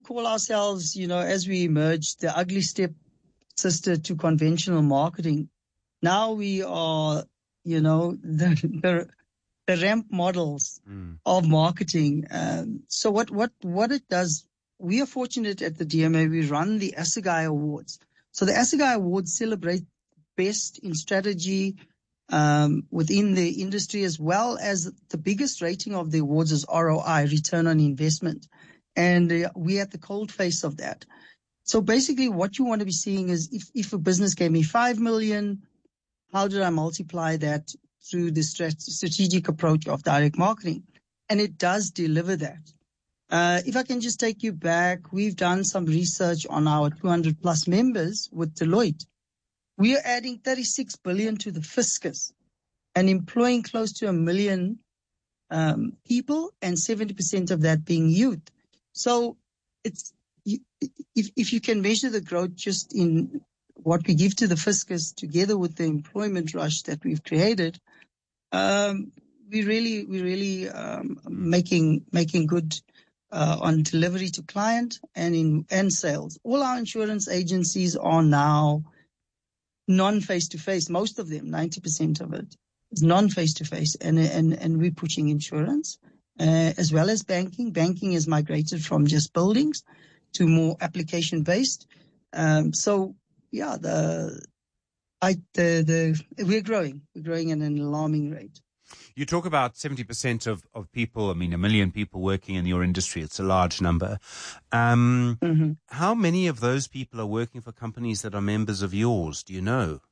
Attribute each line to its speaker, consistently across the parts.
Speaker 1: call ourselves, as we emerged, the ugly step sister to conventional marketing. Now we are, the ramp models of marketing. So what it does, we are fortunate at the DMA, we run the Assegai Awards. So the Assegai Awards celebrate best in strategy within the industry, as well as the biggest rating of the awards is ROI, return on investment. And we're at the cold face of that. So basically what you want to be seeing is if a business gave me 5 million, how did I multiply that through the strategic approach of direct marketing? And it does deliver that. If I can just take you back, we've done some research on our 200 plus members with Deloitte. We are adding 36 billion to the fiscus and employing close to 1 million people, and 70% of that being youth. So it's, if you can measure the growth just in what we give to the fiscus together with the employment rush that we've created, we really making good on delivery to client and sales. All our insurance agencies are now non-face-to-face. Most of them, 90% of it, is non-face-to-face, and we're pushing insurance as well as banking. Banking has migrated from just buildings to more application-based. So yeah, we're growing at an alarming rate.
Speaker 2: You talk about 70% of people, 1 million people working in your industry. It's a large number. How many of those people are working for companies that are members of yours? Do you know?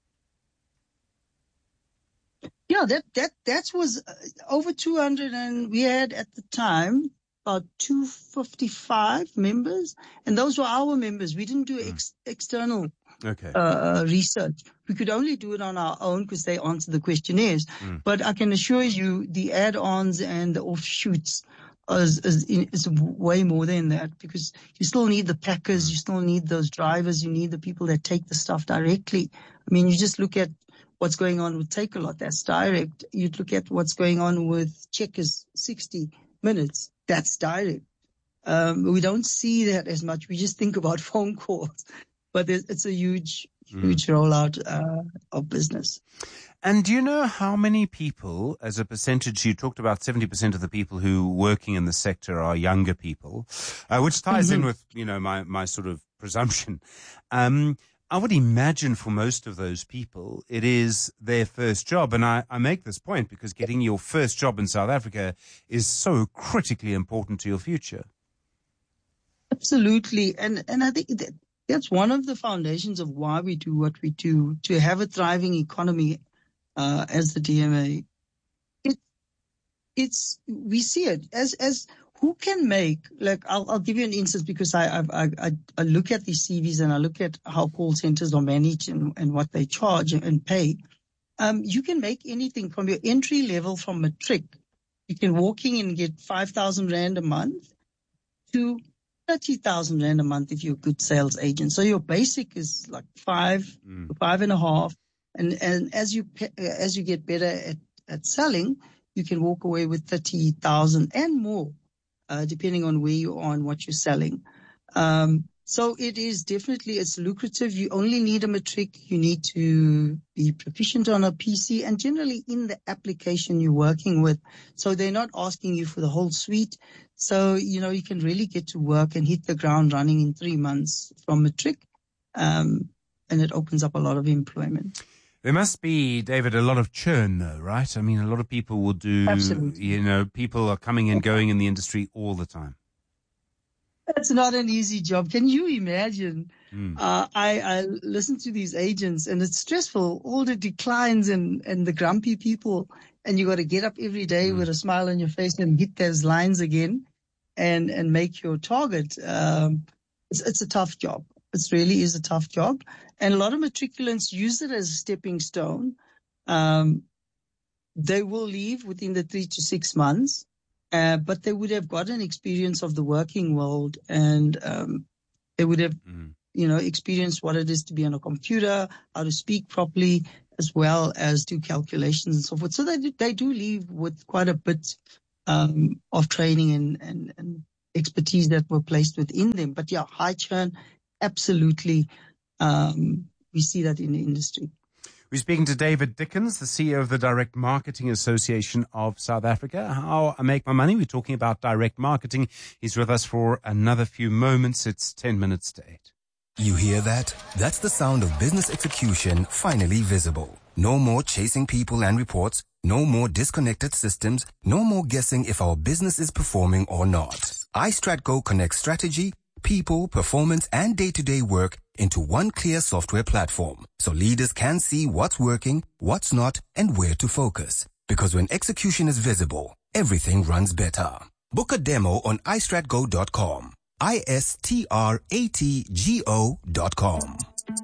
Speaker 1: Yeah, that was over 200, and we had at the time about 255 members, and those were our members. We didn't do external research. We could only do it on our own because they answer the questionnaires. But I can assure you the add-ons and the offshoots is way more than that, because you still need the packers, you still need those drivers, you need the people that take the stuff directly. You just look at what's going on with Takealot, that's direct. You look at what's going on with Checkers 60 Minutes, that's direct. We don't see that as much. We just think about phone calls, but it's a huge rollout of business.
Speaker 2: And do you know how many people, as a percentage, you talked about 70% of the people who are working in the sector are younger people, which ties in with, my sort of presumption. I would imagine for most of those people, it is their first job. And I make this point because getting your first job in South Africa is so critically important to your future.
Speaker 1: Absolutely. And I think that's one of the foundations of why we do what we do, to have a thriving economy as the DMA. We see it as who can make, like, I'll give you an instance, because I look at these CVs and I look at how call centers are managed and what they charge and pay. You can make anything from your entry level from matric. You can walk in and get 5,000 Rand a month to 30,000 Rand a month if you're a good sales agent. So your basic is like 5.5. And as you get better at selling, you can walk away with 30,000 and more, depending on where you are and what you're selling. So it is definitely, it's lucrative. You only need a matric. You need to be proficient on a PC and generally in the application you're working with. So they're not asking you for the whole suite. So, you can really get to work and hit the ground running in 3 months from matric. And it opens up a lot of employment.
Speaker 2: There must be, David, a lot of churn though, right? A lot of people will do,
Speaker 1: absolutely.
Speaker 2: People are coming and going in the industry all the time.
Speaker 1: It's not an easy job. Can you imagine? I listen to these agents and it's stressful, all the declines and the grumpy people, and you got to get up every day with a smile on your face and hit those lines again and make your target. It's a tough job. It really is a tough job. And a lot of matriculants use it as a stepping stone. They will leave within the 3 to 6 months. But they would have gotten experience of the working world, and they would have, experienced what it is to be on a computer, how to speak properly, as well as do calculations and so forth. So they do leave with quite a bit of training and expertise that were placed within them. But yeah, high churn, absolutely. We see that in the industry.
Speaker 2: We're speaking to David Dickens, the CEO of the Direct Marketing Association of South Africa. How I make my money. We're talking about direct marketing. He's with us for another few moments. It's 10 minutes to 8.
Speaker 3: You hear that? That's the sound of business execution finally visible. No more chasing people and reports. No more disconnected systems. No more guessing if our business is performing or not. iStratGo connects strategy, people, performance, and day-to-day work into one clear software platform, so leaders can see what's working, what's not, and where to focus. Because when execution is visible, everything runs better. Book a demo on istratgo.com. ISTRATGO.com.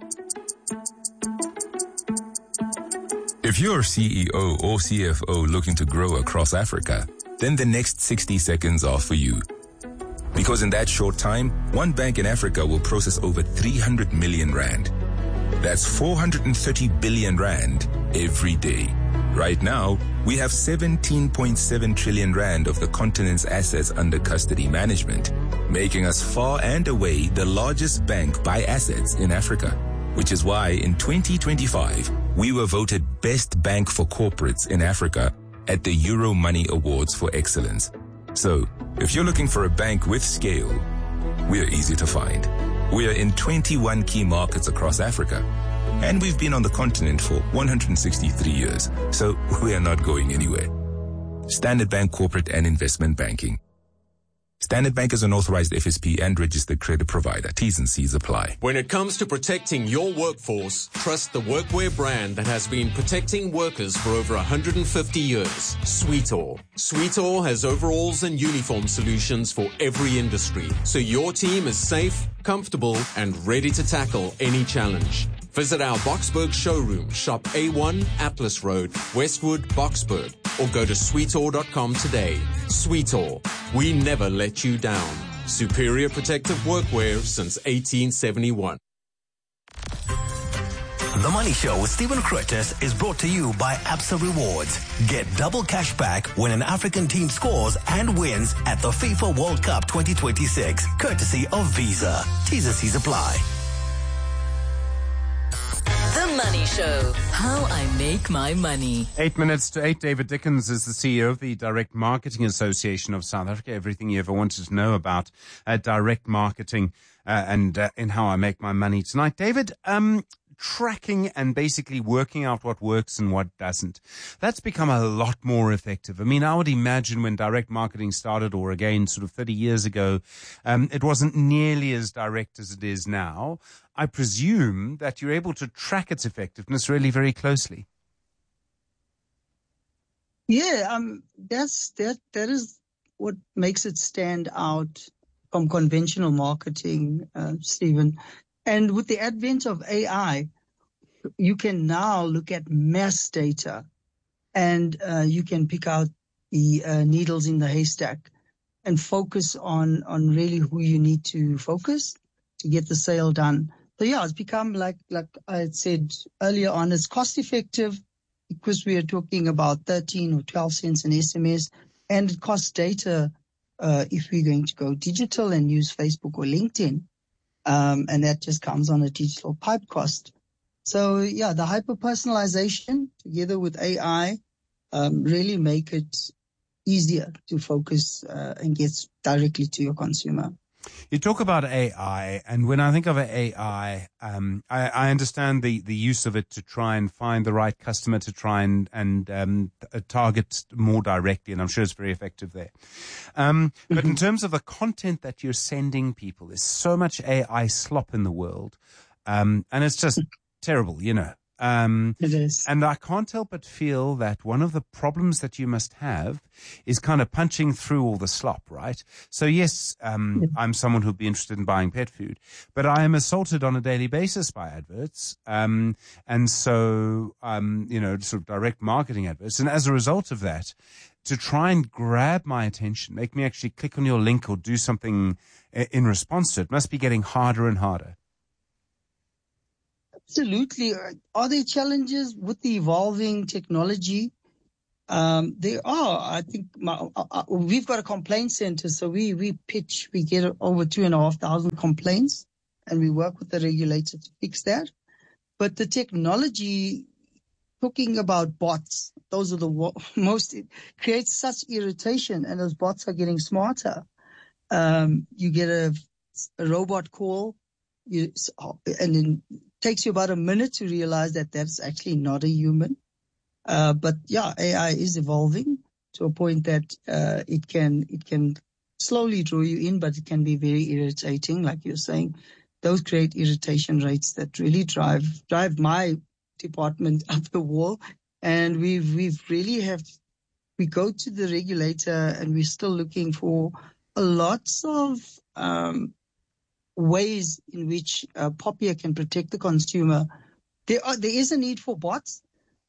Speaker 4: If you're CEO or CFO looking to grow across Africa, then the next 60 seconds are for you. Because in that short time, one bank in Africa will process over 300 million rand. That's 430 billion rand every day. Right now, we have 17.7 trillion rand of the continent's assets under custody management, making us far and away the largest bank by assets in Africa. Which is why in 2025, we were voted Best Bank for Corporates in Africa at the Euro Money Awards for Excellence. So, if you're looking for a bank with scale, we're easy to find. We're in 21 key markets across Africa, and we've been on the continent for 163 years, so we are not going anywhere. Standard Bank Corporate and Investment Banking. Standard Bank is an authorized FSP and registered credit provider. T's and C's apply.
Speaker 5: When it comes to protecting your workforce, trust the workwear brand that has been protecting workers for over 150 years. Sweetall. Sweetall has overalls and uniform solutions for every industry, so your team is safe, comfortable, and ready to tackle any challenge. Visit our Boksburg showroom, shop A1 Atlas Road, Westwood, Boksburg, or go to sweetall.com today. Sweetall, we never let you down. Superior protective workwear since 1871.
Speaker 6: The Money Show with Stephen Curtis is brought to you by Absa Rewards. Get double cash back when an African team scores and wins at the FIFA World Cup 2026, courtesy of Visa. T's and C's apply.
Speaker 7: The Money Show, how I make my money.
Speaker 2: 8 minutes to 8. David Dickens is the CEO of the Direct Marketing Association of South Africa. Everything you ever wanted to know about direct marketing and in how I make my money tonight. David, tracking and basically working out what works and what doesn't. That's become a lot more effective. I mean, I would imagine when direct marketing started, or again, sort of 30 years ago, it wasn't nearly as direct as it is now. I presume that you're able to track its effectiveness really very closely.
Speaker 1: Yeah, that is what makes it stand out from conventional marketing, Stephen. And with the advent of AI, you can now look at mass data and you can pick out the needles in the haystack and focus on really who you need to focus to get the sale done. So yeah, it's become like I had said earlier on, it's cost effective because we are talking about 13 or 12 cents an SMS, and it costs data if we're going to go digital and use Facebook or LinkedIn. And that just comes on a digital pipe cost. So yeah, the hyper-personalization together with AI really make it easier to focus and get directly to your consumer.
Speaker 2: You talk about AI, and when I think of AI, I understand the use of it to try and find the right customer, to try and target more directly, and I'm sure it's very effective there. But in terms of the content that you're sending people, there's so much AI slop in the world, and it's just terrible, you know.
Speaker 1: It is.
Speaker 2: And I can't help but feel that one of the problems that you must have is kind of punching through all the slop, right? So yes, I'm someone who'd be interested in buying pet food, but I am assaulted on a daily basis by adverts. And so, sort of direct marketing adverts. And as a result of that, to try and grab my attention, make me actually click on your link or do something in response to it, must be getting harder and harder.
Speaker 1: Absolutely. Are there challenges with the evolving technology? There are, I think, we've got a complaint center, so we get over 2,500 complaints, and we work with the regulator to fix that. But the technology, talking about bots, those are the most, it creates such irritation, and those bots are getting smarter. You get a robot call, and then it takes you about a minute to realize that that's actually not a human. But yeah, AI is evolving to a point that it can slowly draw you in, but it can be very irritating, like you're saying. Those create irritation rates that really drive my department up the wall. And we go to the regulator, and we're still looking for lots of ways in which Popia can protect the consumer. There is a need for bots.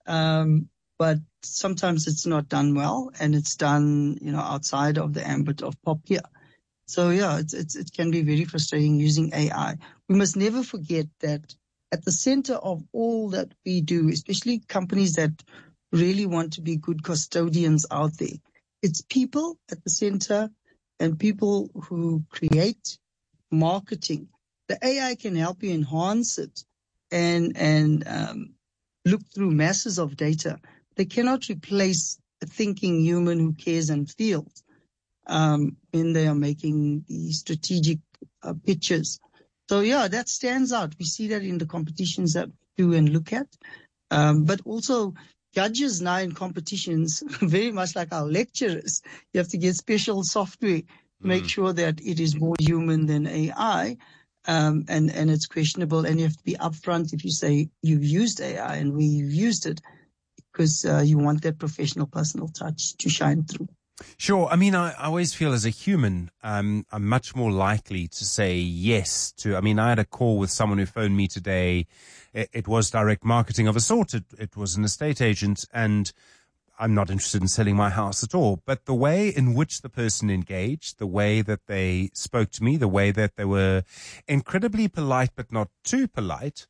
Speaker 1: But sometimes it's not done well, and it's done, outside of the ambit of Popia. So yeah, it can be very frustrating using AI. We must never forget that at the center of all that we do, especially companies that really want to be good custodians out there, it's people at the center and people who create marketing. The AI can help you enhance it and look through masses of data. They cannot replace a thinking human who cares and feels when they are making the strategic pitches. So yeah, that stands out. We see that in the competitions that we do and look at. But also judges now in competitions, very much like our lecturers, you have to get special software to make sure that it is more human than AI. And it's questionable, and you have to be upfront if you say you've used AI and we've used it, because you want that professional personal touch to shine through.
Speaker 2: Sure. I mean, I always feel as a human, I'm much more likely to say yes to, I had a call with someone who phoned me today. It was direct marketing of a sort. It was an estate agent, and I'm not interested in selling my house at all. But the way in which the person engaged, the way that they spoke to me, the way that they were incredibly polite but not too polite,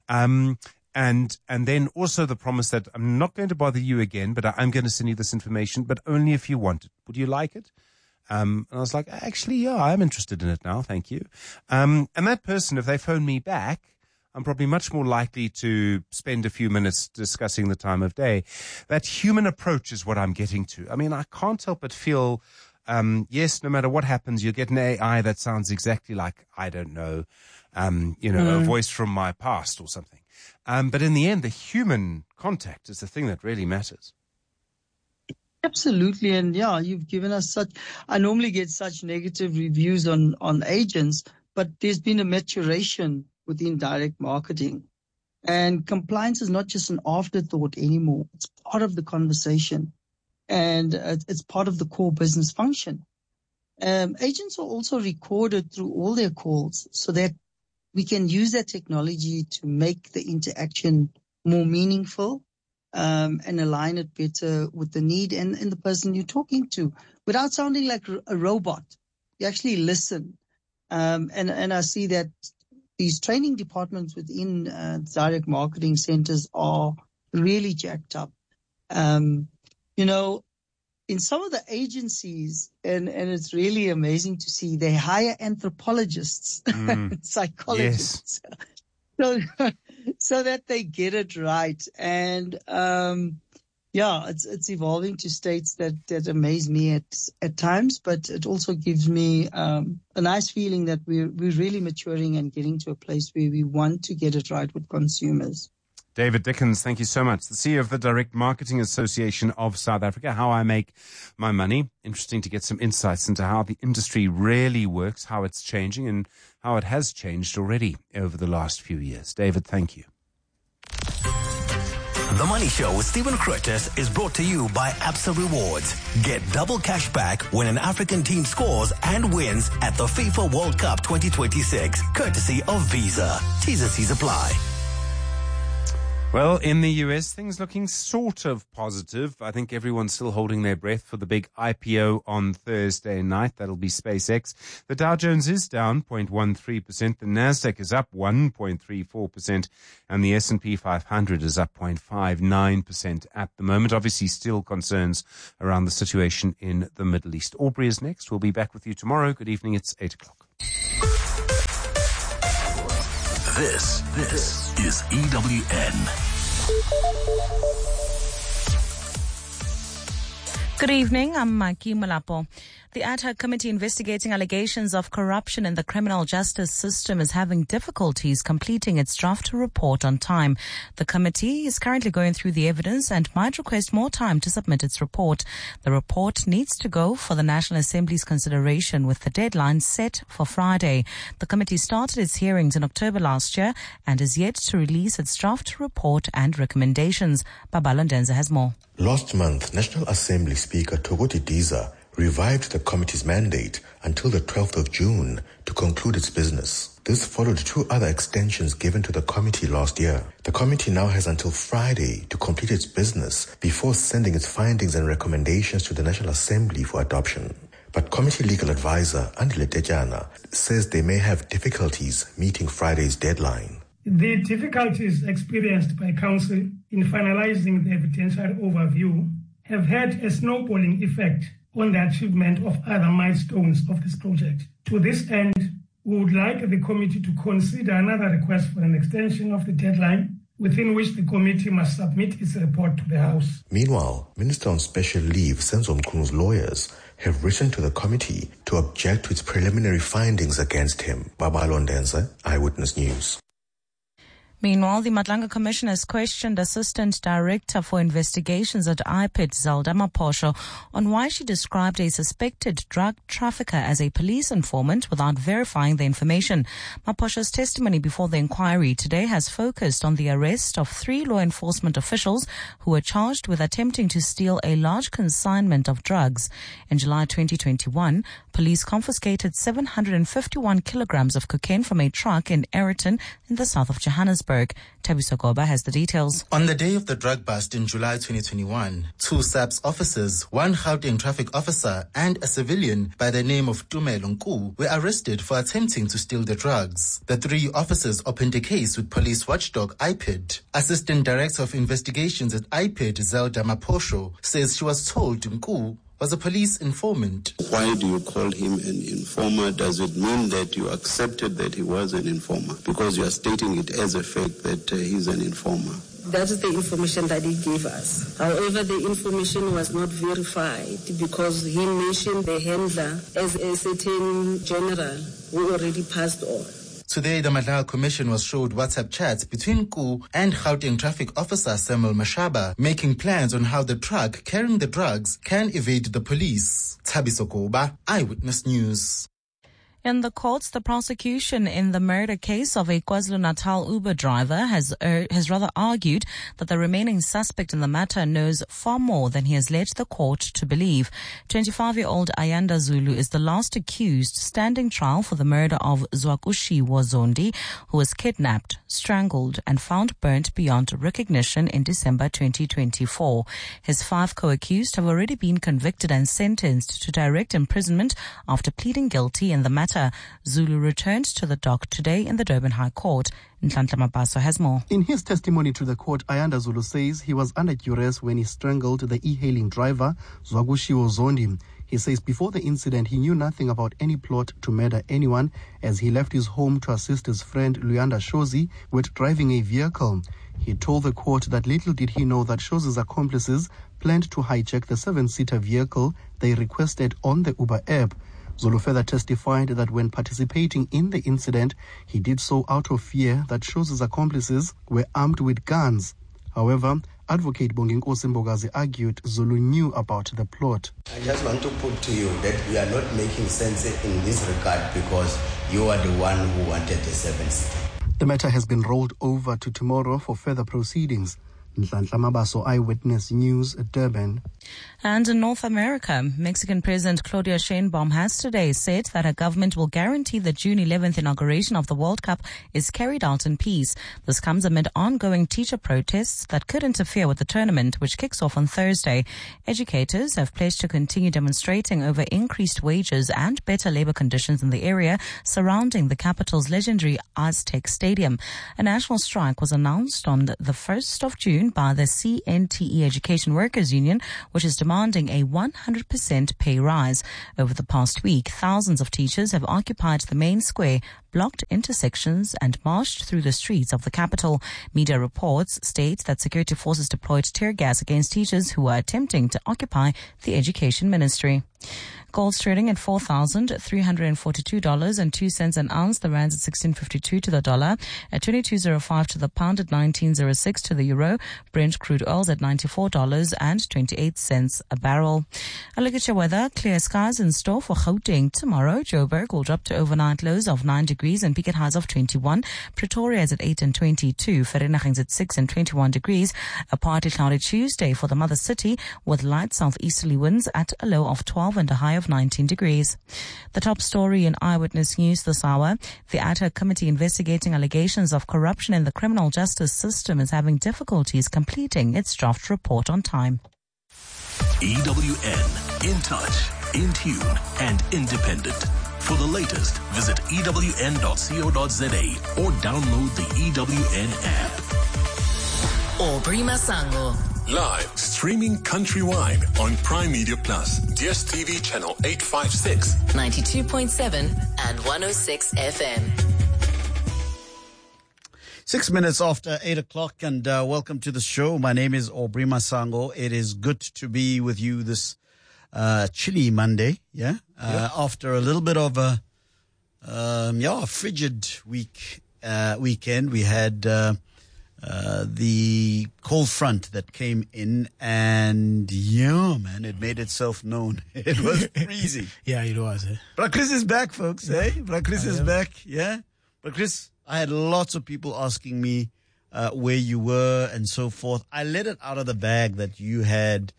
Speaker 2: and then also the promise that I'm not going to bother you again, but I'm going to send you this information, but only if you want it. Would you like it? And I was like, actually, yeah, I'm interested in it now. Thank you. And that person, if they phone me back, I'm probably much more likely to spend a few minutes discussing the time of day. That human approach is what I'm getting to. I can't help but feel, yes, no matter what happens, you'll get an AI that sounds exactly like, I don't know, a voice from my past or something. But in the end, the human contact is the thing that really matters.
Speaker 1: Absolutely. And yeah, you've given us I normally get such negative reviews on agents, but there's been a maturation within direct marketing. And compliance is not just an afterthought anymore. It's part of the conversation, and it's part of the core business function. Agents are also recorded through all their calls so that we can use that technology to make the interaction more meaningful and align it better with the need and the person you're talking to without sounding like a robot. You actually listen. And I see that these training departments within direct marketing centers are really jacked up. In some of the agencies, and it's really amazing to see, they hire anthropologists, psychologists, so that they get it right. And it's evolving to states that amaze me at times, but it also gives me a nice feeling that we're really maturing and getting to a place where we want to get it right with consumers.
Speaker 2: David Dickens, thank you so much. The CEO of the Direct Marketing Association of South Africa, How I Make My Money. Interesting to get some insights into how the industry really works, how it's changing, and how it has changed already over the last few years. David, thank you.
Speaker 6: The Money Show with Stephen Curtis is brought to you by Absa Rewards. Get double cash back when an African team scores and wins at the FIFA World Cup 2026, courtesy of Visa. T's and C's apply.
Speaker 2: Well, in the US, things looking sort of positive. I think everyone's still holding their breath for the big IPO on Thursday night. That'll be SpaceX. The Dow Jones is down 0.13%. The Nasdaq is up 1.34%. And the S&P 500 is up 0.59% at the moment. Obviously, still concerns around the situation in the Middle East. Aubrey is next. We'll be back with you tomorrow. Good evening. It's 8 o'clock.
Speaker 6: This is EWN.
Speaker 8: Good evening, I'm Maki Malapo. The ad hoc committee investigating allegations of corruption in the criminal justice system is having difficulties completing its draft report on time. The committee is currently going through the evidence and might request more time to submit its report. The report needs to go for the National Assembly's consideration with the deadline set for Friday. The committee started its hearings in October last year and is yet to release its draft report and recommendations. Babalo Ndenza has more.
Speaker 9: Last month, National Assembly Speaker Thokoti Diza revived the committee's mandate until the 12th of June to conclude its business. This followed two other extensions given to the committee last year. The committee now has until Friday to complete its business before sending its findings and recommendations to the National Assembly for adoption. But committee legal advisor Andile Tejana says they may have difficulties meeting Friday's deadline.
Speaker 10: The difficulties experienced by Council in finalizing the evidentiary overview have had a snowballing effect on the achievement of other milestones of this project. To this end, we would like the committee to consider another request for an extension of the deadline within which the committee must submit its report to the House.
Speaker 9: Meanwhile, Minister on Special Leave Senzo Mkhulu's lawyers have written to the committee to object to its preliminary findings against him. Babalo Ndenza, Eyewitness News.
Speaker 8: Meanwhile, the Madlanga Commission has questioned Assistant Director for Investigations at IPID, Zelda Maposho, on why she described a suspected drug trafficker as a police informant without verifying the information. Maposho's testimony before the inquiry today has focused on the arrest of 3 law enforcement officials who were charged with attempting to steal a large consignment of drugs. In July 2021, police confiscated 751 kilograms of cocaine from a truck in Ayrton in the south of Johannesburg. Tabiso Goba has the details.
Speaker 11: On the day of the drug bust in July 2021, 2 SAPS officers, 1 Gauteng traffic officer and a civilian by the name of Tumelo Nku were arrested for attempting to steal the drugs. The 3 officers opened a case with police watchdog IPID. Assistant Director of Investigations at IPID, Zelda Maposho, says she was told Nku was a police informant.
Speaker 12: Why do you call him an informer? Does it mean that you accepted that he was an informer? Because you are stating it as a fact that he's an informer.
Speaker 13: That is the information that he gave us. However, the information was not verified because he mentioned the handler as a certain general who already passed on.
Speaker 11: Today, the Madlanga Commission was showed WhatsApp chats between Nku and Gauteng traffic officer Samuel Mashaba, making plans on how the truck carrying the drugs can evade the police. Tabiso Goba, Eyewitness News.
Speaker 8: In the courts, the prosecution in the murder case of a KwaZulu-Natal Uber driver has rather argued that the remaining suspect in the matter knows far more than he has led the court to believe. 25-year-old Ayanda Zulu is the last accused standing trial for the murder of Zwakushiwo Zondi, who was kidnapped, strangled, and found burnt beyond recognition in December 2024. His 5 co-accused have already been convicted and sentenced to direct imprisonment after pleading guilty in the matter. Zulu returned to the dock today in the Durban High Court. Nhlanhla Mabaso has more.
Speaker 14: In his testimony to the court, Ayanda Zulu says he was under duress when he strangled the e-hailing driver, Zwakushiwo Zondi. He says before the incident, he knew nothing about any plot to murder anyone as he left his home to assist his friend Luyanda Shozi with driving a vehicle. He told the court that little did he know that Shozi's accomplices planned to hijack the 7-seater vehicle they requested on the Uber app. Zulu further testified that when participating in the incident, he did so out of fear that Shozi's accomplices were armed with guns. However, Advocate Bonginkosi Mbogazi argued Zulu knew about the plot.
Speaker 15: I just want to put to you that we are not making sense in this regard because you are the one who wanted the 7-seater.
Speaker 14: The matter has been rolled over to tomorrow for further proceedings. Nhlanhla Mabaso, Eyewitness News, Durban.
Speaker 8: And in North America, Mexican President Claudia Sheinbaum has today said that her government will guarantee the June 11th inauguration of the World Cup is carried out in peace. This comes amid ongoing teacher protests that could interfere with the tournament, which kicks off on Thursday. Educators have pledged to continue demonstrating over increased wages and better labor conditions in the area surrounding the capital's legendary Aztec Stadium. A national strike was announced on the 1st of June by the CNTE Education Workers Union, which is demanding a 100% pay rise. Over the past week, thousands of teachers have occupied the main square, blocked intersections and marched through the streets of the capital. Media reports state that security forces deployed tear gas against teachers who were attempting to occupy the education ministry. Gold's trading at $4,342.02 an ounce. The rand's at 16.52 to the dollar, at 22.05 to the pound, at 19.06 to the euro. Brent crude oil's at $94.28 a barrel. A look at your weather. Clear skies in store for Gauteng tomorrow. Joburg will drop to overnight lows of 9 degrees and peak at highs of 21. Pretoria is at 8 and 22. Vereeniging's at 6 and 21 degrees. A partly cloudy Tuesday for the mother city with light southeasterly winds at a low of 12 and a high of 19 degrees. The top story in Eyewitness News this hour. The ad hoc committee investigating allegations of corruption in the criminal justice system is having difficulties completing its draft report on time.
Speaker 6: EWN, in touch, in tune, and independent. For the latest, visit ewn.co.za or download the EWN app.
Speaker 7: Aubrey Masango.
Speaker 16: Live streaming countrywide on Prime Media Plus, DSTV channel 856,
Speaker 7: 92.7 and 106 FM.
Speaker 17: 6 minutes after 8 o'clock, and welcome to the show. My name is Aubrey Masango. It is good to be with you this chilly Monday. After a little bit of a frigid weekend. We had the cold front that came in, and it made itself known. It was freezing.
Speaker 18: Yeah, it was.
Speaker 17: But Chris is back, folks. But Chris is back. Yeah. But Chris, I had lots of people asking me where you were and so forth. I let it out of the bag that you had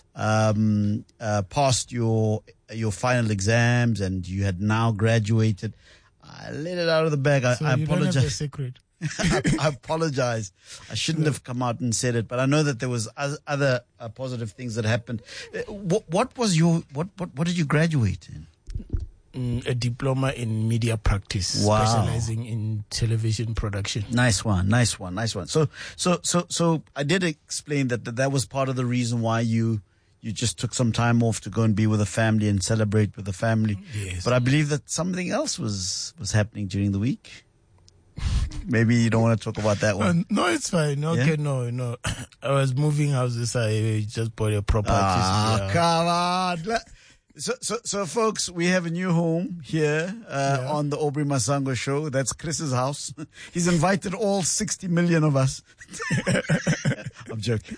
Speaker 17: passed your final exams and you had now graduated. I let it out of the bag. I apologize.
Speaker 18: Don't have the secret.
Speaker 17: I apologize. I shouldn't have come out and said it, but I know that there was other positive things that happened. What did you graduate in?
Speaker 18: A diploma in media practice, specializing in television production.
Speaker 17: Nice one. So I did explain that was part of the reason why you just took some time off to go and be with the family and celebrate with the family.
Speaker 18: Yes.
Speaker 17: But I believe that something else was happening during the week. Maybe you don't want to talk about that one.
Speaker 18: No, it's fine. Okay, yeah? No. I was moving houses. I just bought a property.
Speaker 17: Come on. So folks, we have a new home here on the Aubrey Masango show. That's Chris's house. He's invited all 60 million of us. I'm joking.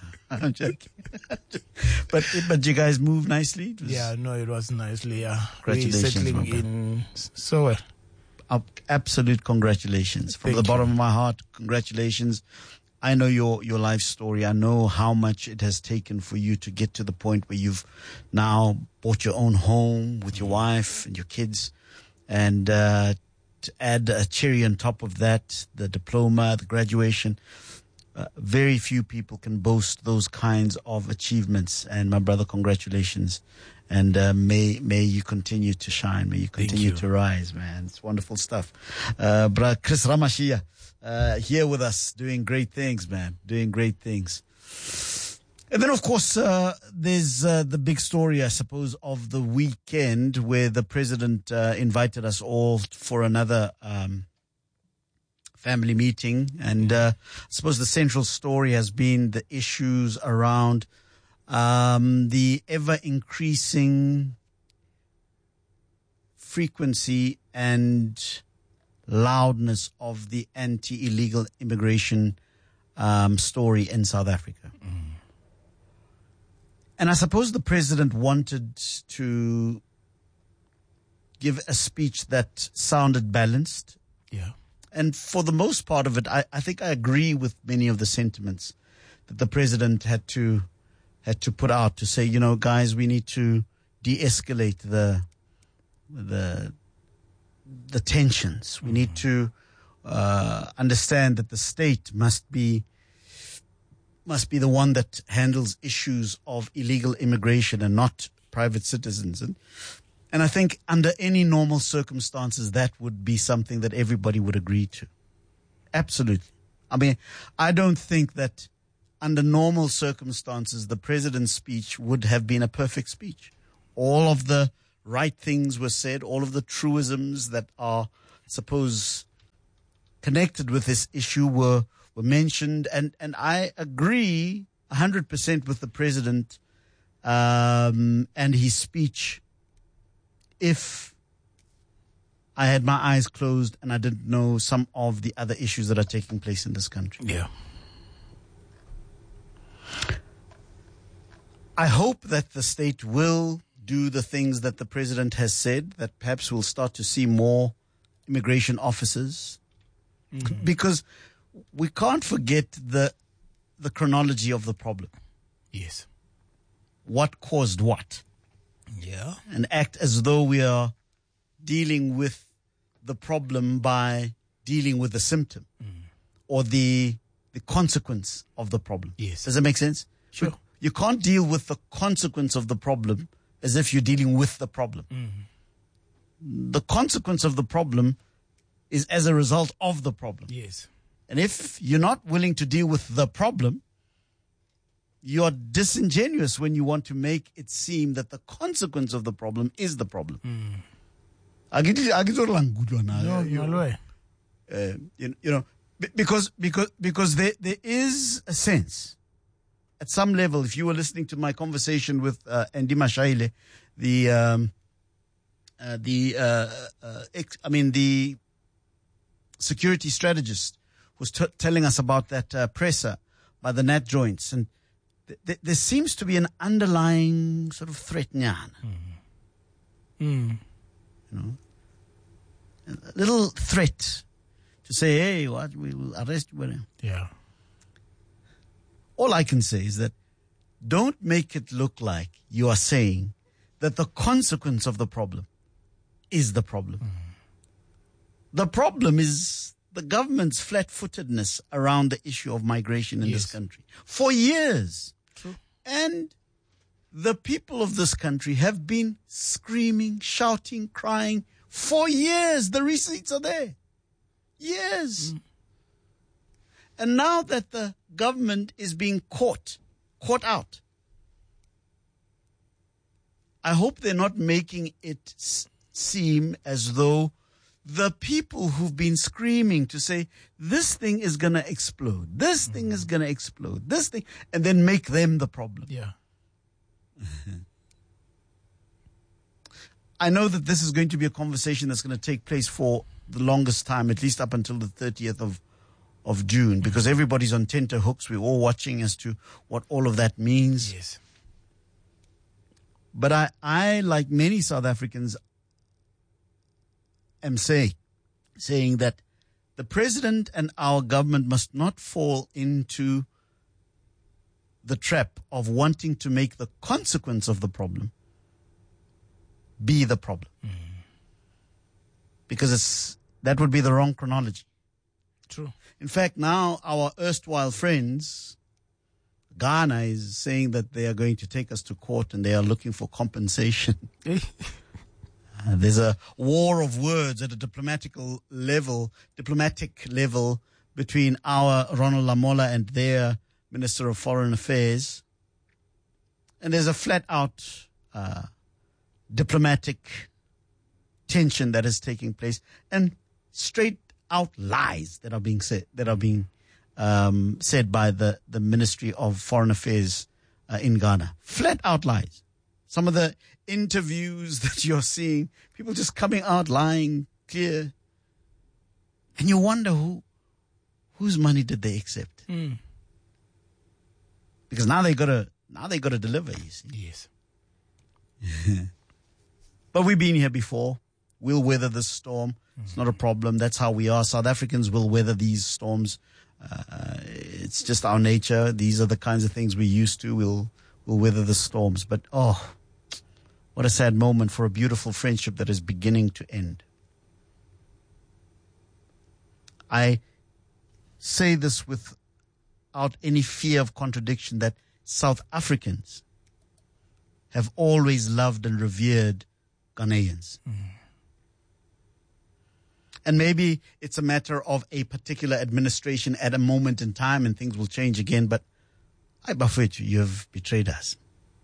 Speaker 17: But you guys moved nicely?
Speaker 18: It was nicely. Yeah.
Speaker 17: Congratulations.
Speaker 18: We're settling in so well.
Speaker 17: Absolute congratulations. From the bottom of my heart, congratulations. I know your life story. I know how much it has taken for you to get to the point where you've now bought your own home with your wife and your kids. And to add a cherry on top of that, the diploma, the graduation, very few people can boast those kinds of achievements. And my brother, congratulations. And may you continue to shine. May you continue to rise, man. It's wonderful stuff. Chris Ramashia here with us, doing great things, man. Doing great things. And then, of course, there's the big story, I suppose, of the weekend where the president invited us all for another family meeting. And I suppose the central story has been the issues around the ever-increasing frequency and loudness of the anti-illegal immigration story in South Africa. And I suppose the president wanted to give a speech that sounded balanced.
Speaker 18: Yeah.
Speaker 17: And for the most part of it, I think I agree with many of the sentiments. that the president had to put out to say, guys, we need to de-escalate the tensions. We need to understand that the state must be the one that handles issues of illegal immigration and not private citizens. And I think under any normal circumstances, that would be something that everybody would agree to. Absolutely. I mean, I don't think that under normal circumstances, the president's speech would have been a perfect speech. All of the right things were said, all of the truisms that are, suppose, connected with this issue were mentioned. And I agree 100% with the president and his speech if I had my eyes closed and I didn't know some of the other issues that are taking place in this country.
Speaker 18: Yeah.
Speaker 17: I hope that the state will do the things that the president has said, that perhaps we'll start to see more immigration officers, because we can't forget the chronology of the problem.
Speaker 18: Yes.
Speaker 17: What caused what?
Speaker 18: Yeah.
Speaker 17: And act as though we are dealing with the problem by dealing with the symptom or the consequence of the problem.
Speaker 18: Yes.
Speaker 17: Does that make sense?
Speaker 18: Sure.
Speaker 17: You can't deal with the consequence of the problem as if you're dealing with the problem. The consequence of the problem is as a result of the problem.
Speaker 18: Yes.
Speaker 17: And if you're not willing to deal with the problem, you're disingenuous when you want to make it seem that the consequence of the problem is the problem. Because there is a sense, at some level, if you were listening to my conversation with Andy Mashaile, the security strategist, was telling us about that presser by the Nat joints, and there seems to be an underlying sort of threat, a little threat to say, hey, what, we will arrest you.
Speaker 18: Yeah.
Speaker 17: All I can say is that don't make it look like you are saying that the consequence of the problem is the problem. The problem is the government's flat-footedness around the issue of migration in this country for years.
Speaker 18: True.
Speaker 17: And the people of this country have been screaming, shouting, crying for years. The receipts are there. Years. And now that the government is being caught out, I hope they're not making it seem as though the people who've been screaming to say, this thing is going to explode, this thing is going to explode, this thing, and then make them the problem.
Speaker 18: Yeah.
Speaker 17: I know that this is going to be a conversation that's going to take place for the longest time, at least up until the 30th of June, because everybody's on tenterhooks. We're all watching as to what all of that means.
Speaker 18: Yes.
Speaker 17: But I, like many South Africans, am saying that the president and our government must not fall into the trap of wanting to make the consequence of the problem be the problem. Because that would be the wrong chronology.
Speaker 18: True.
Speaker 17: In fact, now our erstwhile friends, Ghana, is saying that they are going to take us to court and they are looking for compensation. There's a war of words at a diplomatic level between our Ronald Lamola and their Minister of Foreign Affairs. And there's a flat-out diplomatic tension that is taking place, and straight-out lies that are being said, said by the Ministry of Foreign Affairs in Ghana. Flat-out lies. Some of the interviews that you're seeing, people just coming out lying clear. And you wonder whose money did they accept? Because now they gotta deliver, you see.
Speaker 18: Yes.
Speaker 17: But we've been here before. We'll weather this storm. It's not a problem. That's how we are. South Africans will weather these storms. It's just our nature. These are the kinds of things we're used to. We'll weather the storms. But, what a sad moment for a beautiful friendship that is beginning to end. I say this without any fear of contradiction that South Africans have always loved and revered Ghanaians. And maybe it's a matter of a particular administration at a moment in time and things will change again. But I buffet you have betrayed us.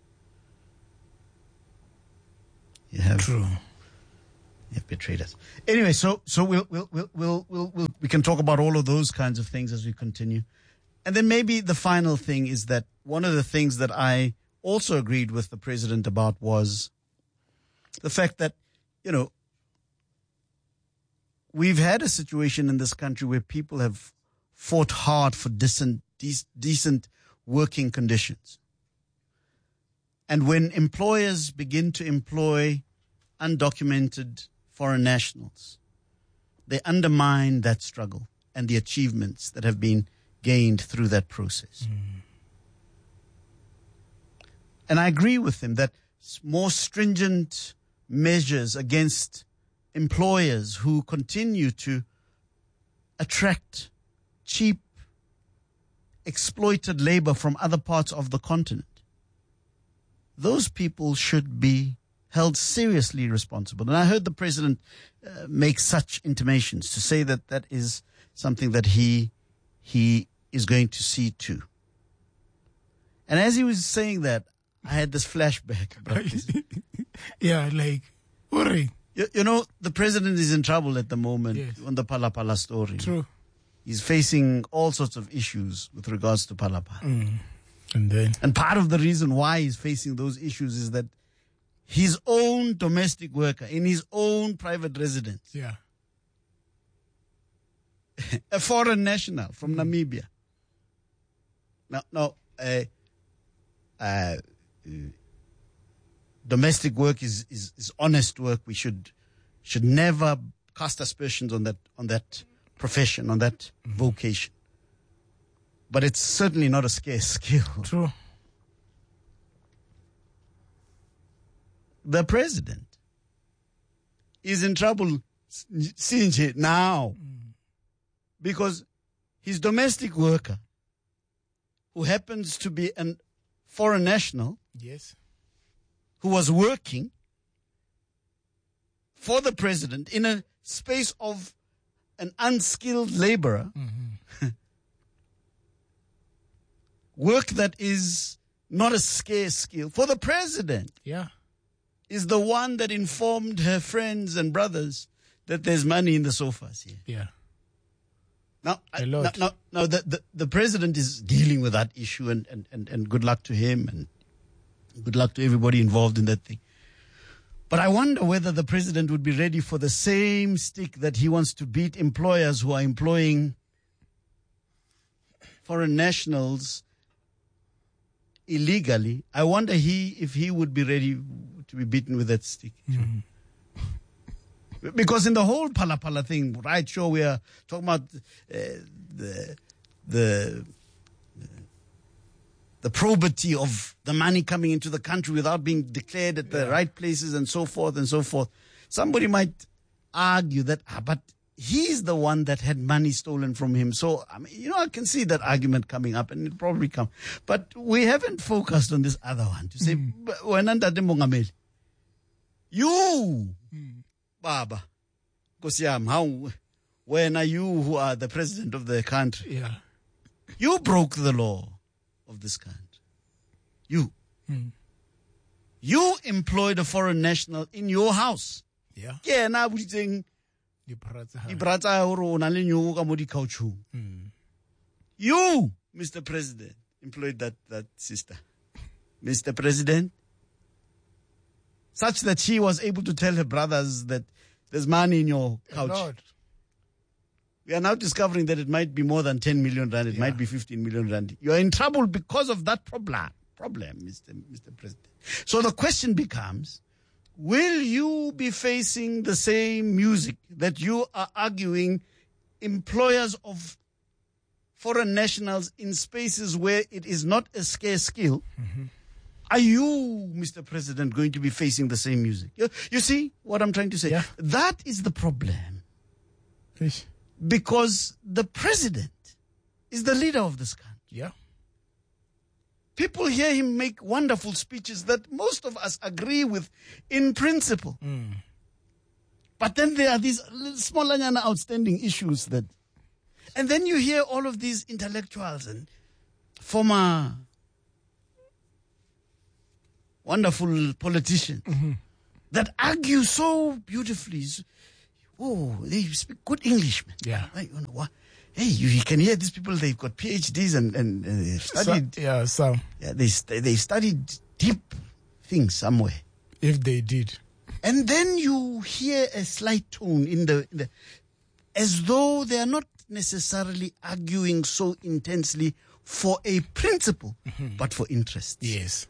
Speaker 17: You have.
Speaker 18: True.
Speaker 17: You have betrayed us. Anyway, so we can talk about all of those kinds of things as we continue. And then maybe the final thing is that one of the things that I also agreed with the president about was the fact that, we've had a situation in this country where people have fought hard for decent working conditions. And when employers begin to employ undocumented foreign nationals, they undermine that struggle and the achievements that have been gained through that process. And I agree with him that more stringent measures against employers who continue to attract cheap, exploited labor from other parts of the continent, those people should be held seriously responsible. And I heard the president make such intimations to say that that is something that he is going to see to. And as he was saying that, I had this flashback.
Speaker 18: Yeah, like, worry.
Speaker 17: The president is in trouble at the moment on the Phala story.
Speaker 18: True.
Speaker 17: He's facing all sorts of issues with regards to Phala.
Speaker 18: And
Speaker 17: part of the reason why he's facing those issues is that his own domestic worker in his own private residence, a foreign national from Namibia. Now, domestic work is honest work. We should never cast aspersions on that profession, on that vocation. But it's certainly not a scarce skill.
Speaker 18: True.
Speaker 17: The president is in trouble now because his domestic worker, who happens to be a foreign national, who was working for the president in a space of an unskilled laborer, work that is not a scarce skill for the president, is the one that informed her friends and brothers that there's money in the sofas here. Now, the president is dealing with that issue, and good luck to him, and good luck to everybody involved in that thing. But I wonder whether the president would be ready for the same stick that he wants to beat employers who are employing foreign nationals illegally. I wonder if he would be ready to be beaten with that stick. Because in the whole Phala thing, right, sure, we are talking about the probity of the money coming into the country without being declared at the right places and so forth and so forth. Somebody might argue that, but he's the one that had money stolen from him. So, I can see that argument coming up, and it'll probably come. But we haven't focused on this other one to say, you, Baba, Kosiam, when are you who are the president of the country? You broke the law of this country. You employed a foreign national in your house. You, Mr. President, employed that sister. Mr. President, such that she was able to tell her brothers that there's money in your couch.
Speaker 18: Lord.
Speaker 17: We are now discovering that it might be more than 10 million rand. It might be 15 million rand. You are in trouble because of that problem, Mr. President. So the question becomes, will you be facing the same music that you are arguing employers of foreign nationals in spaces where it is not a scarce skill, are you, Mr. President, going to be facing the same music? You see what I'm trying to say? Yeah. That is the problem. Because the president is the leader of this country.
Speaker 18: Yeah.
Speaker 17: People hear him make wonderful speeches that most of us agree with in principle. But then there are these small outstanding issues that... And then you hear all of these intellectuals and former wonderful politicians that argue so beautifully. Oh, they speak good English, man.
Speaker 18: Yeah.
Speaker 17: Right? You know what? Hey, you can hear these people, they've got PhDs and they've studied. They studied deep things somewhere.
Speaker 18: If they did.
Speaker 17: And then you hear a slight tone in the as though they are not necessarily arguing so intensely for a principle, but for interest.
Speaker 18: Yes.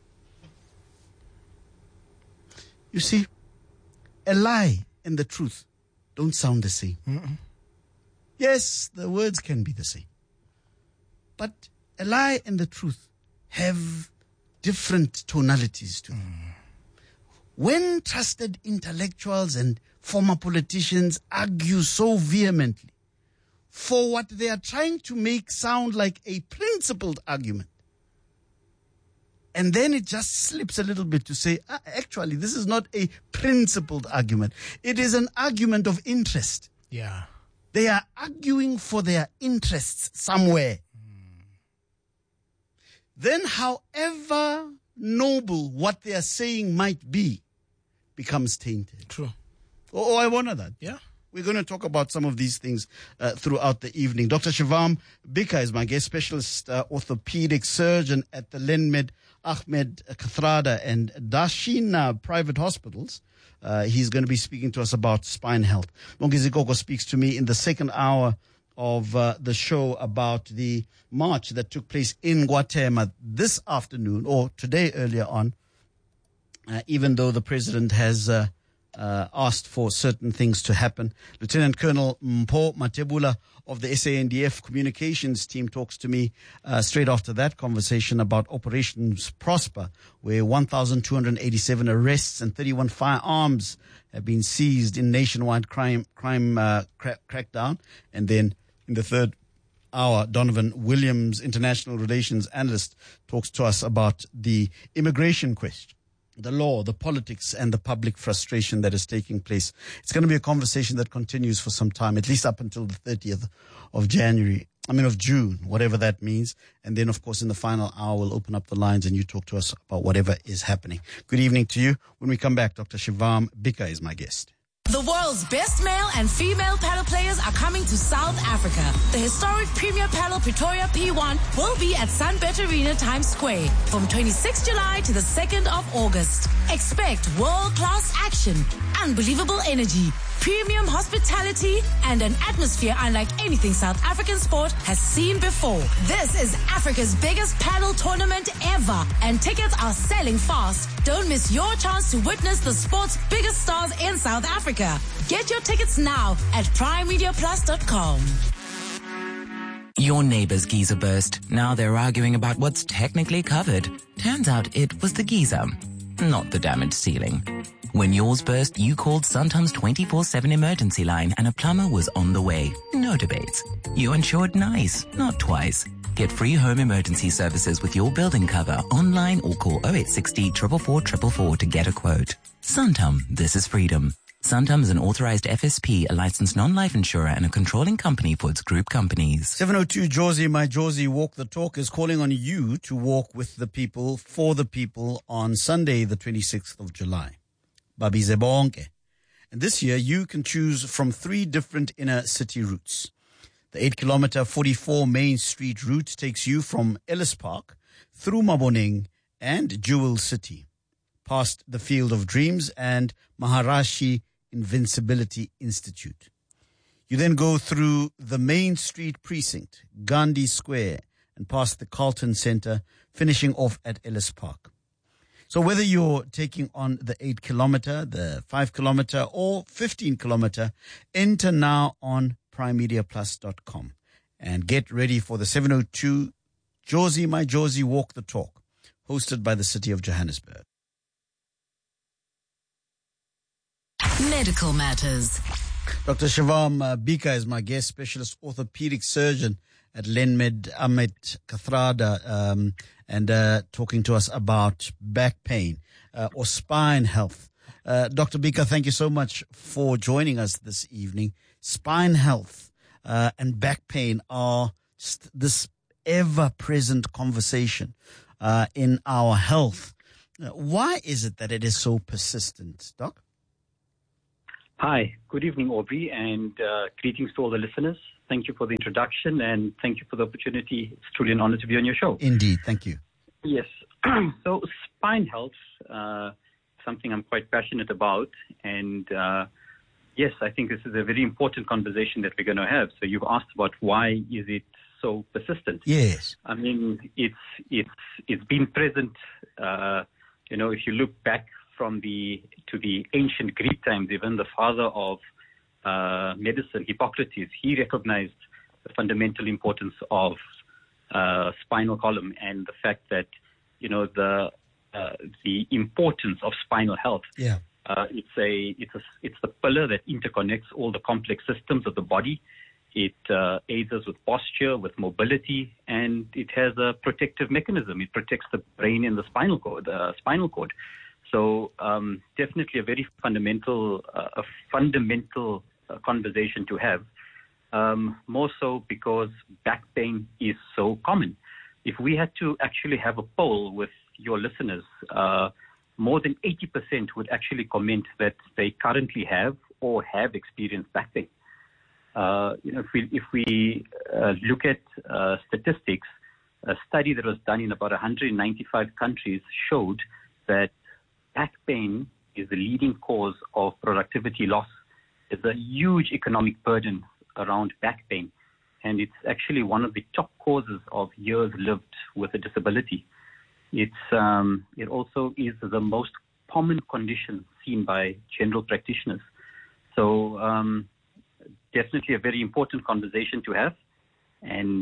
Speaker 17: You see, a lie and the truth don't sound the same. Yes, the words can be the same. But a lie and the truth have different tonalities to them. When trusted intellectuals and former politicians argue so vehemently for what they are trying to make sound like a principled argument, and then it just slips a little bit to say, actually, this is not a principled argument. It is an argument of interest.
Speaker 18: Yeah.
Speaker 17: They are arguing for their interests somewhere. Then however noble what they are saying might be, becomes tainted.
Speaker 18: True.
Speaker 17: Oh, I wonder that.
Speaker 18: Yeah.
Speaker 17: We're going to talk about some of these things throughout the evening. Dr. Shivam Bika is my guest, specialist orthopedic surgeon at the Lenmed Ahmed Kathrada and Dashina private hospitals. He's going to be speaking to us about spine health. Mongezi Gogo speaks to me in the second hour of the show about the march that took place in Guatemala this afternoon, or today earlier on, even though the president has asked for certain things to happen. Lieutenant Colonel Mpho Matebula of the SANDF communications team talks to me straight after that conversation about Operations Prosper, where 1,287 arrests and 31 firearms have been seized in nationwide crime crackdown. And then in the third hour, Donovan Williams, international relations analyst, talks to us about the immigration question, the law, the politics, and the public frustration that is taking place. It's going to be a conversation that continues for some time, at least up until the 30th of June, whatever that means. And then, of course, in the final hour, we'll open up the lines and you talk to us about whatever is happening. Good evening to you. When we come back, Dr. Shivam Bika is my guest.
Speaker 19: The world's best male and female paddle players are coming to South Africa. The historic Premier Paddle Pretoria P1 will be at Sunbet Arena Times Square from 26 July to the 2nd of August. Expect world-class action, unbelievable energy, premium hospitality, and an atmosphere unlike anything South African sport has seen before. This is Africa's biggest paddle tournament ever, and tickets are selling fast. Don't miss your chance to witness the sport's biggest stars in South Africa. Get your tickets now at primemediaplus.com.
Speaker 20: Your neighbor's geyser burst. Now they're arguing about what's technically covered. Turns out it was the geyser, not the damaged ceiling. When yours burst, you called Suntom's 24/7 emergency line and a plumber was on the way. No debates. You insured nice, not twice. Get free home emergency services with your building cover online or call 0860 444 444 to get a quote. Suntom, this is freedom. Suntom is an authorized FSP, a licensed non-life insurer, and a controlling company for its group companies.
Speaker 17: 702 Josie, my Josie, Walk the Talk is calling on you to walk with the people, for the people, on Sunday, the 26th of July. Babize bonke. And this year, you can choose from 3 different inner city routes. The 8-kilometer 44 Main Street route takes you from Ellis Park through Maboneng and Jewel City, past the Field of Dreams and Maharashi Invincibility Institute. You then go through the Main Street Precinct, Gandhi Square, and past the Carlton Center, finishing off at Ellis Park. So whether you're taking on the 8-kilometer, the 5-kilometer, or 15-kilometer, enter now on primemediaplus.com And get ready for the 702 Josie My Josie Walk the Talk, hosted by the City of Johannesburg.
Speaker 19: Medical Matters.
Speaker 17: Dr. Shivam Bika is my guest, specialist orthopedic surgeon at Lenmed Ahmed Kathrada, and talking to us about back pain or spine health. Dr. Bika, thank you so much for joining us this evening. Spine health and back pain are this ever-present conversation in our health. Why is it that it is so persistent, Doc?
Speaker 21: Hi, good evening, Aubrey, and greetings to all the listeners. Thank you for the introduction, and thank you for the opportunity. It's truly an honor to be on your show.
Speaker 17: Indeed, thank you.
Speaker 21: Yes, so spine health, something I'm quite passionate about, and yes, I think this is a very important conversation that we're going to have. So you've asked about why is it so persistent?
Speaker 17: Yes.
Speaker 21: I mean, it's been present. If you look back to the ancient Greek times, even the father of medicine, Hippocrates, he recognized the fundamental importance of spinal column and the fact that the importance of spinal health.
Speaker 17: Yeah.
Speaker 21: It's the pillar that interconnects all the complex systems of the body. It aids us with posture, with mobility, and it has a protective mechanism. It protects the brain and the spinal cord. So definitely a very fundamental conversation to have. More so because back pain is so common. If we had to actually have a poll with your listeners, more than 80% would actually comment that they currently have or have experienced back pain. If we look at statistics, a study that was done in about 195 countries showed that back pain is the leading cause of productivity loss. There's a huge economic burden around back pain, and it's actually one of the top causes of years lived with a disability. It also is the most common condition seen by general practitioners. So definitely a very important conversation to have, and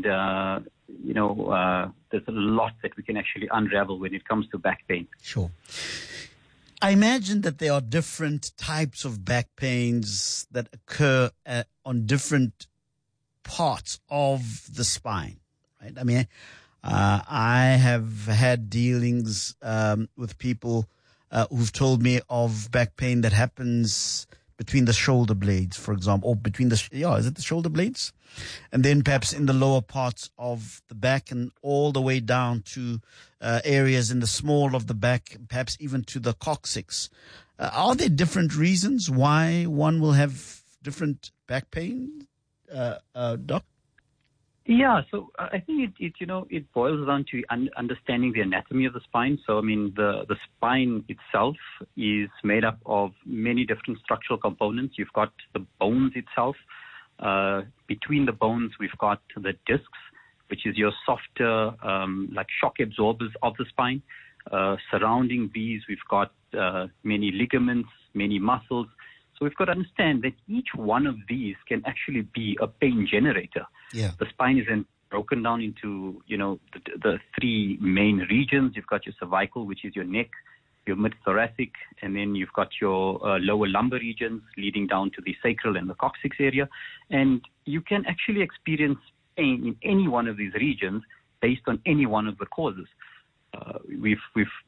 Speaker 21: there's a lot that we can actually unravel when it comes to back pain.
Speaker 17: Sure. I imagine that there are different types of back pains that occur on different parts of the spine, right? I mean, I have had dealings with people who've told me of back pain that happens between the shoulder blades, for example, or between is it the shoulder blades? And then perhaps in the lower parts of the back and all the way down to areas in the small of the back, perhaps even to the coccyx. Are there different reasons why one will have different back pain, Doc?
Speaker 21: Yeah, so I think it boils down to understanding the anatomy of the spine. So, I mean, the spine itself is made up of many different structural components. You've got the bones itself. Between the bones, we've got the discs, which is your softer, like shock absorbers of the spine. Surrounding these, we've got many ligaments, many muscles. So we've got to understand that each one of these can actually be a pain generator.
Speaker 17: Yeah.
Speaker 21: The spine is then broken down into, the three main regions. You've got your cervical, which is your neck, your mid-thoracic, and then you've got your lower lumbar regions leading down to the sacral and the coccyx area. And you can actually experience pain in any one of these regions based on any one of the causes. We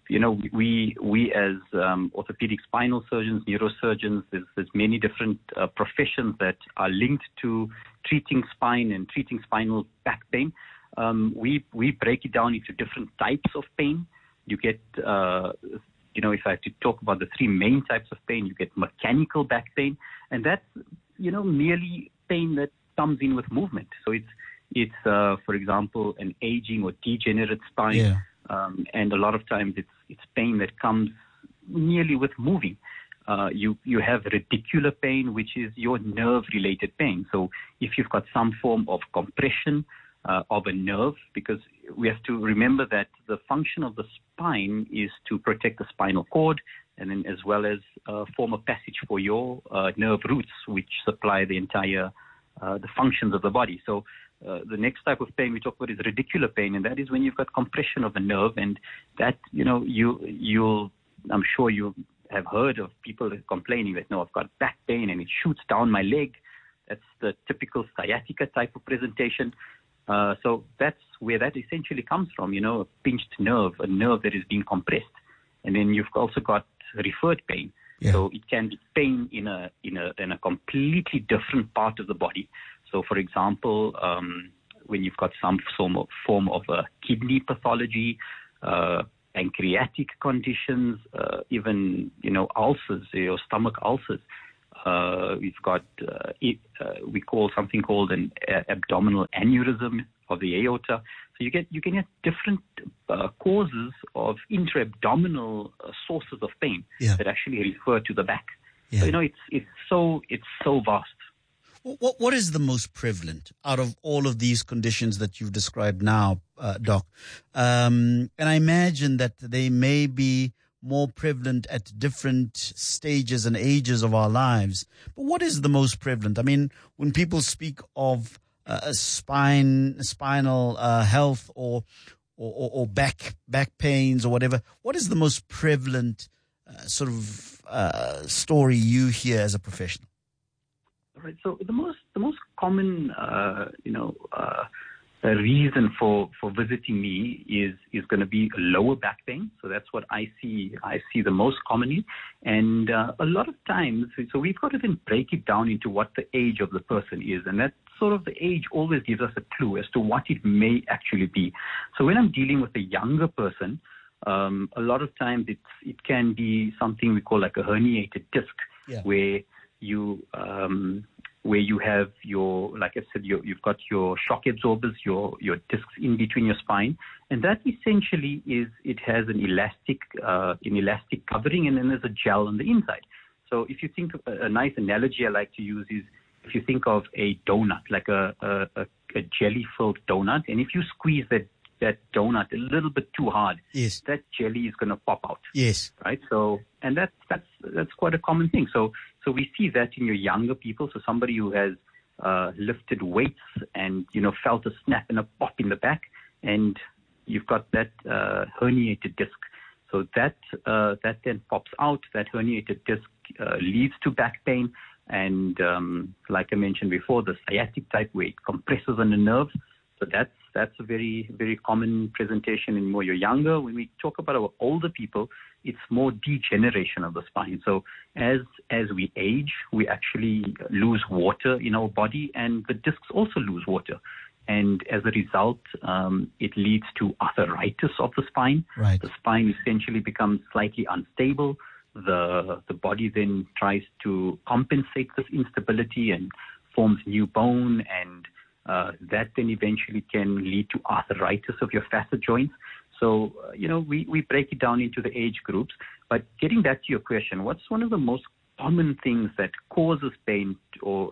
Speaker 21: as orthopedic spinal surgeons, neurosurgeons, there's many different professions that are linked to treating spine and treating spinal back pain. We break it down into different types of pain. You get, if I have to talk about the three main types of pain, you get mechanical back pain, and that's, merely pain that comes in with movement. So it's for example, an aging or degenerate spine.
Speaker 17: Yeah.
Speaker 21: And a lot of times it's pain that comes merely with moving. You have radicular pain, which is your nerve-related pain. So if you've got some form of compression of a nerve, because we have to remember that the function of the spine is to protect the spinal cord, and then as well as form a passage for your nerve roots, which supply the entire the functions of the body. So the next type of pain we talk about is radicular pain, and that is when you've got compression of a nerve, and that, I'm sure you have heard of people complaining that, no, I've got back pain and it shoots down my leg. That's the typical sciatica type of presentation. So that's where that essentially comes from, a pinched nerve, a nerve that is being compressed. And then you've also got referred pain. Yeah. So it can be pain in a completely different part of the body. So, for example, when you've got some form of a kidney pathology, pancreatic conditions, even ulcers, stomach ulcers. We've got we call something called an abdominal aneurysm of the aorta. So you can get different causes of intra-abdominal sources of pain that actually refer to the back. Yeah. So it's so vast.
Speaker 17: What is the most prevalent out of all of these conditions that you've described now, Doc? And I imagine that they may be more prevalent at different stages and ages of our lives. But what is the most prevalent? I mean, when people speak of spinal health or back pains or whatever, what is the most prevalent story you hear as a professional?
Speaker 21: Right. So the most common reason for visiting me is going to be lower back pain. So that's what I see the most commonly. And a lot of times, so we've got to then break it down into what the age of the person is. And that sort of the age always gives us a clue as to what it may actually be. So when I'm dealing with a younger person, a lot of times it can be something we call like a herniated disc, where you have your, like I said, you've got your shock absorbers, your discs in between your spine, and that essentially it has an elastic covering, and then there's a gel on the inside. So if you think of a nice analogy I like to use is if you think of a donut, like a jelly-filled donut, and if you squeeze that donut a little bit too hard, that jelly is going to pop out.
Speaker 17: Yes.
Speaker 21: Right. So, and that's quite a common thing. So we see that in your younger people. So somebody who has lifted weights and felt a snap and a pop in the back, and you've got that herniated disc. So that then pops out. That herniated disc leads to back pain, and like I mentioned before, the sciatic type where it compresses on the nerves. So that's a very, very common presentation in more you're younger. When we talk about our older people, it's more degeneration of the spine. So as we age, we actually lose water in our body, and the discs also lose water. And as a result, it leads to arthritis of the spine.
Speaker 17: Right.
Speaker 21: The spine essentially becomes slightly unstable. The body then tries to compensate this instability and forms new bone, and that then eventually can lead to arthritis of your facet joints. So, we break it down into the age groups. But getting back to your question, what's one of the most common things that causes pain, or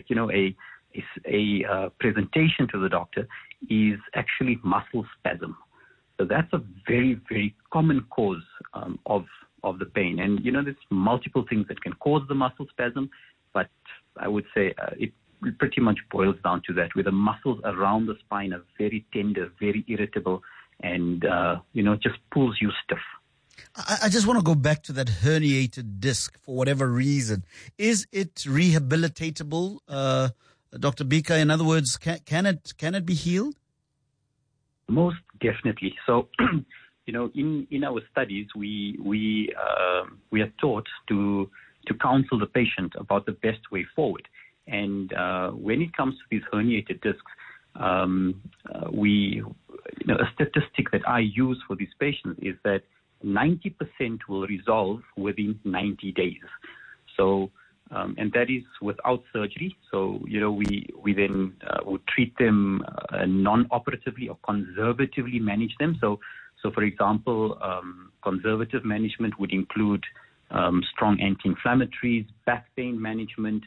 Speaker 21: a presentation to the doctor, is actually muscle spasm. So that's a very, very common cause of the pain. And, there's multiple things that can cause the muscle spasm, but I would say it pretty much boils down to that, where the muscles around the spine are very tender, very irritable, and, just pulls you stiff.
Speaker 17: I just want to go back to that herniated disc for whatever reason. Is it rehabilitatable, Dr. Bika? In other words, can it be healed?
Speaker 21: Most definitely. So, in our studies, we are taught to counsel the patient about the best way forward. And when it comes to these herniated discs, a statistic that I use for these patients is that 90% will resolve within 90 days. So, and that is without surgery. So, we then would treat them non-operatively or conservatively manage them. So for example, conservative management would include strong anti-inflammatories, back pain management,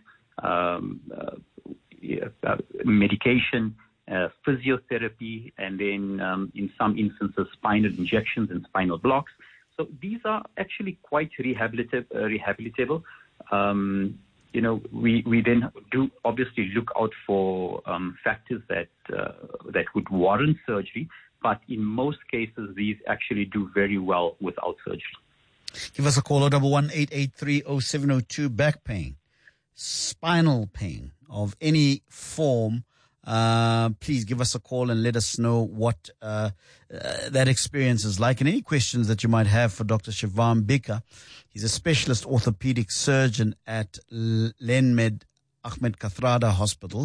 Speaker 21: medication, physiotherapy, and then in some instances spinal injections and spinal blocks. So these are actually quite rehabilitable. we then do obviously look out for factors that would warrant surgery, but in most cases, these actually do very well without surgery.
Speaker 17: Give us a call, 011-883-0702, back pain, spinal pain of any form. Please give us a call and let us know what that experience is like, and any questions that you might have for Dr. Shivam Bika. He's a specialist orthopedic surgeon at Lenmed Ahmed Kathrada Hospital.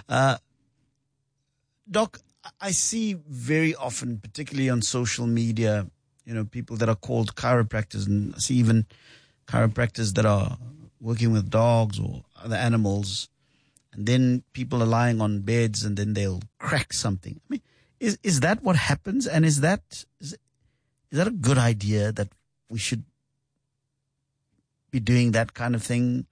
Speaker 17: Doc, I see very often, particularly on social media, people that are called chiropractors, and I see even chiropractors that are working with dogs or other animals, and then people are lying on beds and then they'll crack something. I mean, is that what happens? And is that a good idea that we should be doing that kind of thing?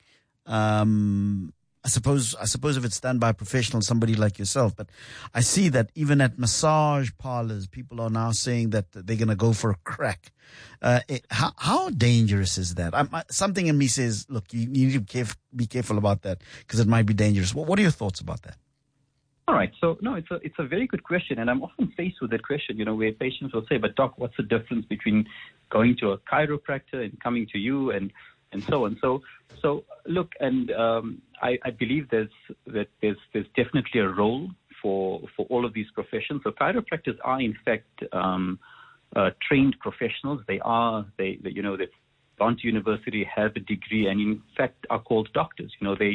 Speaker 17: I suppose if it's done by a professional, somebody like yourself, but I see that even at massage parlors, people are now saying that they're going to go for a crack. How dangerous is that? Something in me says, look, you need to be careful about that because it might be dangerous. What are your thoughts about that?
Speaker 21: All right. So, no, it's a very good question. And I'm often faced with that question, where patients will say, but doc, what's the difference between going to a chiropractor and coming to you and so on? So look, and I believe there's definitely a role for all of these professions. So chiropractors are in fact trained professionals. They've gone to university, have a degree, and in fact are called doctors. They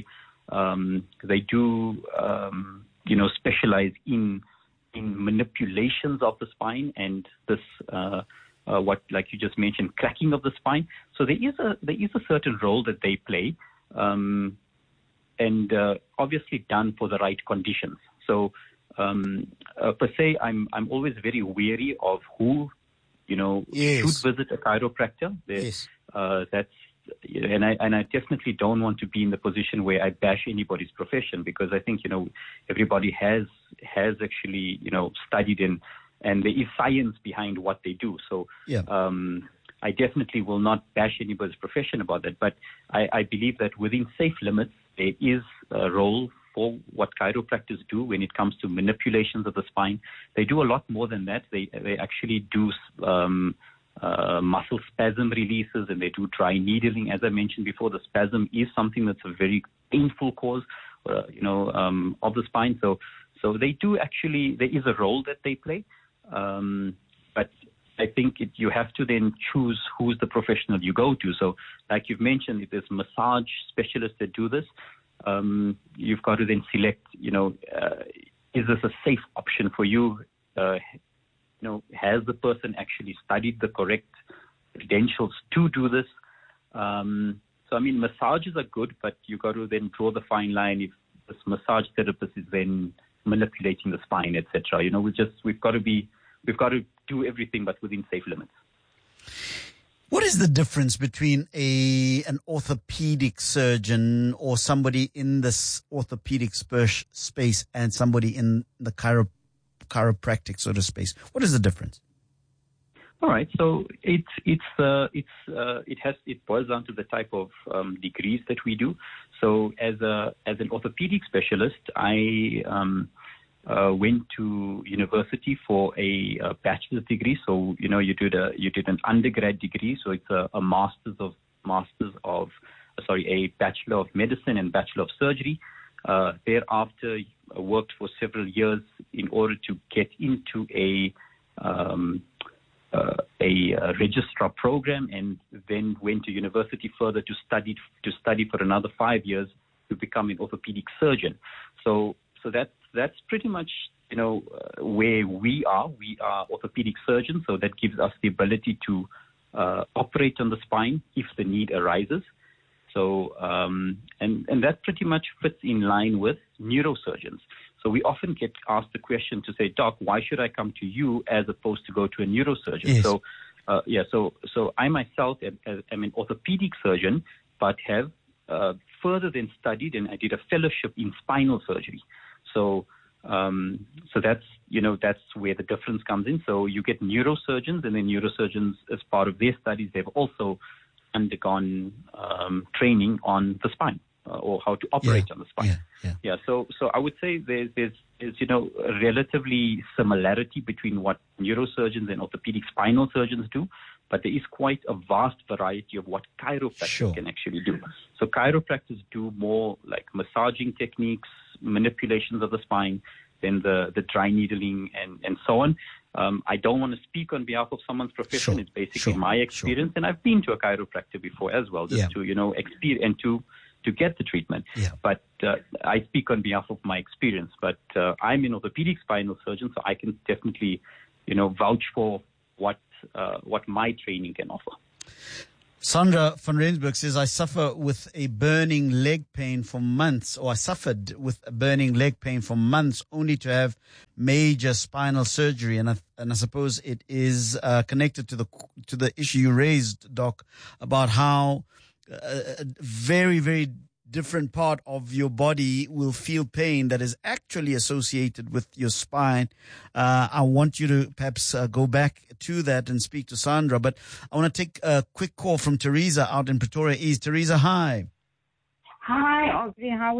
Speaker 21: do specialize in manipulations of the spine and this. What, like you just mentioned, cracking of the spine. So there is a certain role that they play, and obviously done for the right conditions. So per se, I'm always very wary of who should visit a chiropractor.
Speaker 17: Yes.
Speaker 21: And I definitely don't want to be in the position where I bash anybody's profession, because I think everybody has actually studied and there is science behind what they do. So I definitely will not bash anybody's profession about that. But I believe that within safe limits, there is a role for what chiropractors do when it comes to manipulations of the spine. They do a lot more than that. They actually do muscle spasm releases, and they do dry needling. As I mentioned before, the spasm is something that's a very painful cause of the spine. So they do actually, there is a role that they play. But I think you have to then choose who's the professional you go to. So like you've mentioned, if there's massage specialists that do this, you've got to then select, is this a safe option for you? Has the person actually studied the correct credentials to do this? So, massages are good, but you've got to then draw the fine line if this massage therapist is then manipulating the spine, etc. We've got to do everything, but within safe limits.
Speaker 17: What is the difference between an orthopedic surgeon or somebody in this orthopedic space and somebody in the chiropractic sort of space? What is the difference?
Speaker 21: All right, so it boils down to the type of degrees that we do. So as an orthopedic specialist, I went to university for a bachelor's degree. So you did an undergrad degree. So it's a a Bachelor of Medicine and Bachelor of Surgery. Thereafter, I worked for several years in order to get into a registrar program, and then went to university further to study for another 5 years to become an orthopedic surgeon. So that's pretty much where we are. We are orthopedic surgeons, so that gives us the ability to operate on the spine if the need arises. So and that pretty much fits in line with neurosurgeons. So we often get asked the question to say, Doc, why should I come to you as opposed to go to a neurosurgeon? Yes. So I myself am an orthopedic surgeon, but have further than studied, and I did a fellowship in spinal surgery. So that's where the difference comes in. So you get neurosurgeons, and then neurosurgeons, as part of their studies, they've also undergone training on the spine. or how to operate on the spine. So I would say there's a relatively similarity between what neurosurgeons and orthopedic spinal surgeons do, but there is quite a vast variety of what chiropractors can actually do. So chiropractors do more like massaging techniques, manipulations of the spine, then the dry needling and so on. I don't want to speak on behalf of someone's profession. It's basically my experience, and I've been to a chiropractor before as well, just to experience and to get the treatment. But I speak on behalf of my experience. But I'm an orthopedic spinal surgeon, so I can definitely vouch for what my training can offer.
Speaker 17: Sandra van Rensburg says, I suffered with a burning leg pain for months, only to have major spinal surgery. And I suppose it is connected to the issue you raised, Doc, about how a very, very different part of your body will feel pain that is actually associated with your spine. I want you to perhaps go back to that and speak to Sandra, but I want to take a quick call from Teresa out in Pretoria East. Teresa, hi.
Speaker 3: Hi, Audrey. How